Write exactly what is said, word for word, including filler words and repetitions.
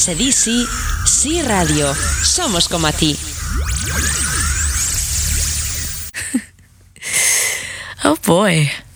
se di sí, sí radio. Somos como a ti. Oh boy.